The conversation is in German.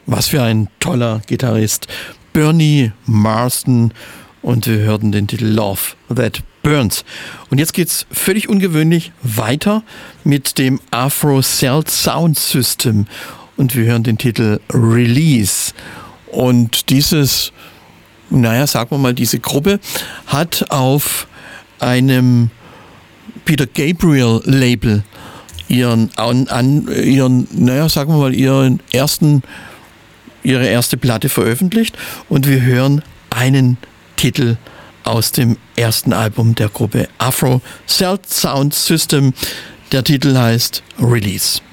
Was für ein toller Gitarrist. Bernie Marsden, und wir hörten den Titel Love That Burns. Und jetzt geht's völlig ungewöhnlich weiter mit dem Afro Cell Sound System und wir hören den Titel Release. Und dieses, sagen wir mal, diese Gruppe hat auf einem Peter Gabriel Label ihre erste Platte veröffentlicht und wir hören einen Titel aus dem ersten Album der Gruppe Afro Cell Sound System. Der Titel heißt Release.